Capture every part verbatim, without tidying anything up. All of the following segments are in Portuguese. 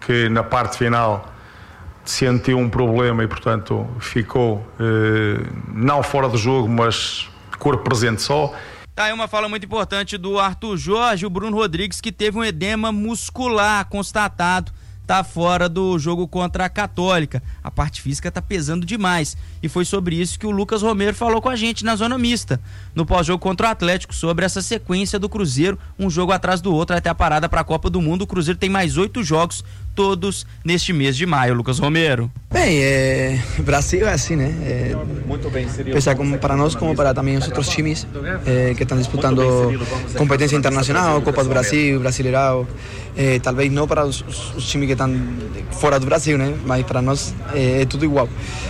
que na parte final sentiu um problema e, portanto, ficou eh, não fora do jogo, mas corpo presente só. Tá aí uma fala muito importante do Arthur Jorge, o Bruno Rodrigues, que teve um edema muscular constatado, tá fora do jogo contra a Católica. A parte física tá pesando demais. E foi sobre isso que o Lucas Romero falou com a gente na Zona Mista, no pós-jogo contra o Atlético, sobre essa sequência do Cruzeiro, um jogo atrás do outro até a parada para a Copa do Mundo. O Cruzeiro tem mais oito jogos, todos neste mês de maio. Lucas Romero. Bem, é, Brasil é assim, né? É, Muito bem, seria pensar como para nós, como para também os outros times é, que estão disputando competência internacional, Copa do Brasil, Brasileirão. É, talvez não para os, os, os times que estão fora do Brasil, né? Mas para nós é, é tudo igual.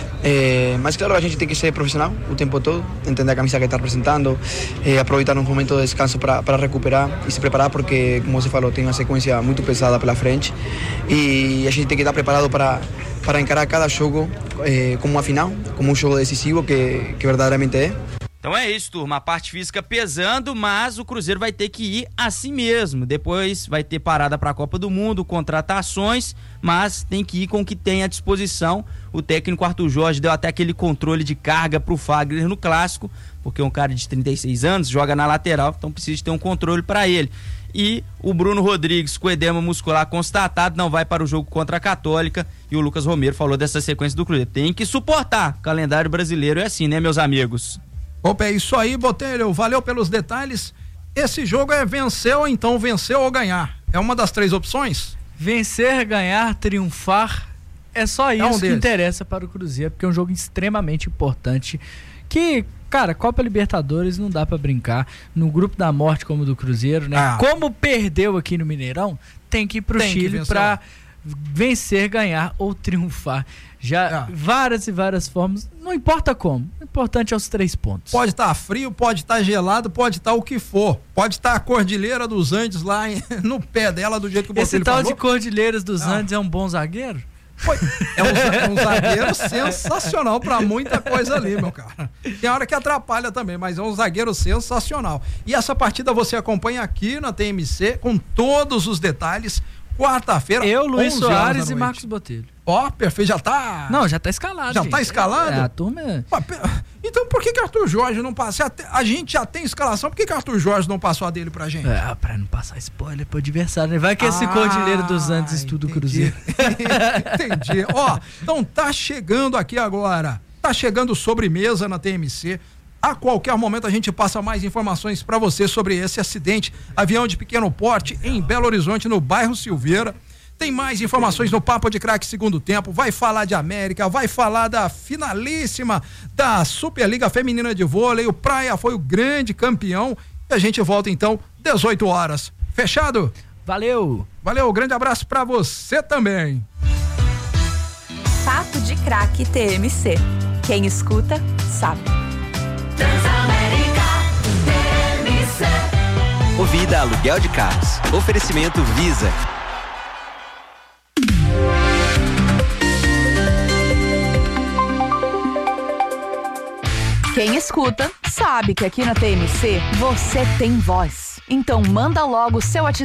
É, mas claro, a gente tem que ser profissional o tempo todo, entender a camisa que está representando, é, aproveitar um momento de descanso para recuperar e se preparar, porque, como você falou, tem uma sequência muito pesada pela frente e a gente tem que estar preparado para, para encarar cada jogo é, como uma final, como um jogo decisivo que, que verdadeiramente é. Então é isso, turma, a parte física pesando, mas o Cruzeiro vai ter que ir assim mesmo. Depois vai ter parada para a Copa do Mundo, contratações, mas tem que ir com o que tem à disposição. O técnico Arthur Jorge deu até aquele controle de carga pro Fagner no clássico, porque é um cara de trinta e seis anos, joga na lateral, então precisa ter um controle para ele. E o Bruno Rodrigues, com edema muscular constatado, não vai para o jogo contra a Católica. E o Lucas Romero falou dessa sequência do Cruzeiro. Tem que suportar. O calendário brasileiro é assim, né, meus amigos? Opa, é isso aí, Botelho, valeu pelos detalhes. Esse jogo é vencer ou então vencer ou ganhar. É uma das três opções? Vencer, ganhar, triunfar, é só isso é um que deles. Interessa para o Cruzeiro, porque é um jogo extremamente importante, que, cara, Copa Libertadores não dá pra brincar, no grupo da morte como o do Cruzeiro, né? Ah. Como perdeu aqui no Mineirão, tem que ir pro tem Chile pra vencer, ganhar ou triunfar. Já ah. várias e várias formas, não importa como, o importante é os três pontos. Pode estar tá frio, pode estar tá gelado, pode estar tá o que for, pode estar tá a Cordilheira dos Andes lá em, no pé dela, do jeito que você falou. Esse tal de Cordilheiras dos ah. Andes é um bom zagueiro? Foi. É, um, é um zagueiro sensacional pra muita coisa ali, meu cara. Tem hora que atrapalha também, mas é um zagueiro sensacional. E essa partida você acompanha aqui na T M C com todos os detalhes. Quarta-feira, eu, Luiz Soares e Marcos Botelho. Ó, oh, perfeito, já tá... Não, já tá escalado. Já gente. tá escalado? É, a turma... É... Então por que que Arthur Jorge não passa? A gente já tem escalação, por que que Arthur Jorge não passou a dele pra gente? É, pra não passar spoiler pro adversário, né? Vai que ah, esse Cordilheiro dos Andes estuda o Cruzeiro. Entendi. Ó, então tá chegando aqui agora, tá chegando sobremesa na T M C. A qualquer momento a gente passa mais informações para você sobre esse acidente, avião de pequeno porte em Belo Horizonte, no bairro Silveira. Tem mais informações no Papo de Craque segundo tempo, vai falar de América, vai falar da finalíssima da Superliga Feminina de Vôlei, o Praia foi o grande campeão e a gente volta então dezoito horas. Fechado? Valeu! Valeu, grande abraço para você também. Papo de Craque T M C. Quem escuta, sabe. Transamérica T M C. Movida Aluguel de Carros. Oferecimento Visa. Quem escuta, sabe que aqui na T M C você tem voz. Então manda logo o seu WhatsApp